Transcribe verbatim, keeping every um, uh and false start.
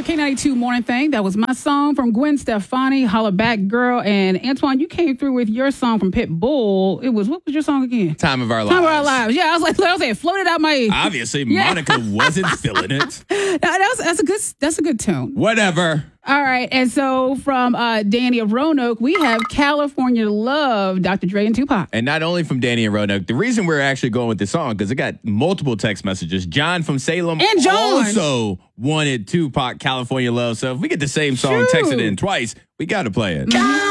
K ninety-two Morning Thing. That was my song from Gwen Stefani, Holla Back Girl. And Antoine, you came through with your song from Pitbull. It was, what was your song again? Time of Our Lives. Time of Our Lives. Yeah, I was like, I was like, floated out my... Obviously, Yeah. Monica wasn't feeling it. That, that was, that's a good that's a good tune. Whatever. All right. And so from uh, Danny of Roanoke, we have California Love, Doctor Dre and Tupac. And not only from Danny and Roanoke, the reason we're actually going with this song, because it got multiple text messages. John from Salem And John. also wanted Tupac, California Love. So if we get the same song True. texted in twice, we got to play it. Mhm.